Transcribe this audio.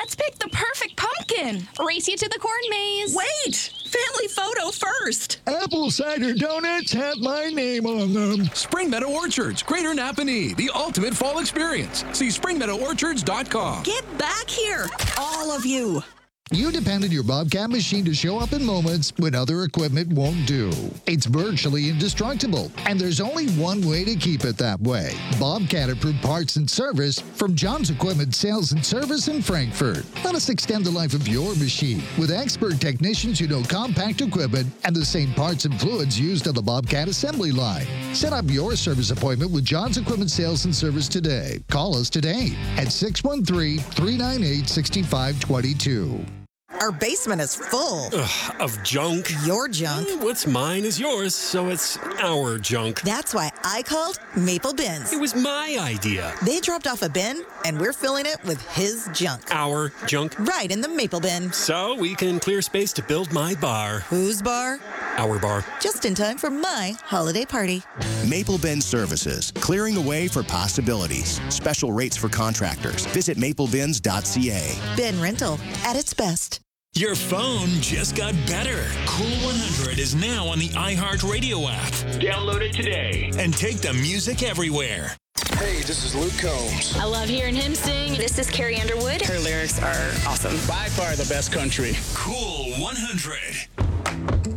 Let's pick the perfect pumpkin. Race you to the corn maze. Wait! Family photo first. Apple cider donuts have my name on them. Spring Meadow Orchards, Greater Napanee, the ultimate fall experience. See springmeadoworchards.com. Get back here, all of you. You depend on your Bobcat machine to show up in moments when other equipment won't do. It's virtually indestructible, and there's only one way to keep it that way. Bobcat approved parts and service from John's Equipment Sales and Service in Frankfort. Let us extend the life of your machine with expert technicians who know compact equipment and the same parts and fluids used on the Bobcat assembly line. Set up your service appointment with John's Equipment Sales and Service today. Call us today at 613-398-6522. Our basement is full. Ugh, of junk. Your junk. What's mine is yours, so it's our junk. That's why I called Maple Bins. It was my idea. They dropped off a bin, and we're filling it with his junk. Our junk. Right in the Maple Bin. So we can clear space to build my bar. Whose bar? Our bar. Just in time for my holiday party. Maple Bin Services, clearing the way for possibilities. Special rates for contractors. Visit maplebins.ca. Bin rental at its best. Your phone just got better. Cool 100 is now on the iHeartRadio app. Download it today and take the music everywhere. Hey, this is Luke Combs. I love hearing him sing. This is Carrie Underwood. Her lyrics are awesome. By far the best country. Cool 100.